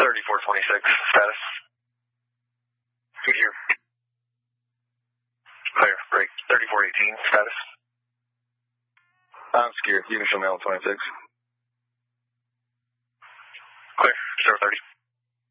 3426, status. Good here. Clear, break. 3418, status. I'm scared. You can show me all 26. Clear, 030.